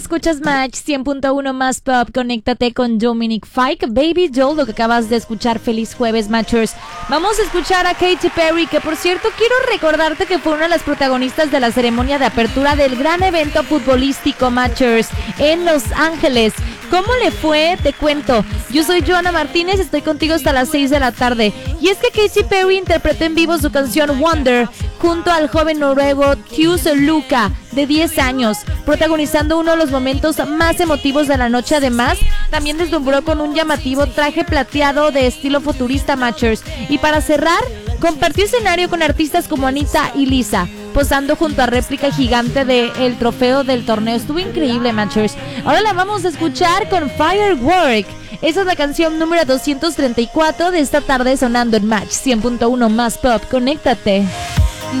escuchas Match 100.1 más pop. Conéctate con Dominic Fike, Baby Doll, lo que acabas de escuchar. Feliz jueves, Matchers. Vamos a escuchar a Katy Perry, que por cierto quiero recordarte que fue una de las protagonistas de la ceremonia de apertura del gran evento futbolístico Matchers en Los Ángeles. ¿Cómo le fue? Te cuento. Yo soy Joana Martínez, estoy contigo hasta las 6 de la tarde. Y es que Katy Perry interpretó en vivo su canción Wonder junto al joven noruego Theus Luca, de 10 años, protagonizando uno de los momentos más emotivos de la noche. Además, también deslumbró con un llamativo traje plateado de estilo futurista, Matchers. Y para cerrar, compartió escenario con artistas como Anita y Lisa, posando junto a réplica gigante del trofeo del torneo. Estuvo increíble, Matchers. Ahora la vamos a escuchar con Firework. Esa es la canción número 234 de esta tarde, sonando en Match 100.1 más pop. Conéctate.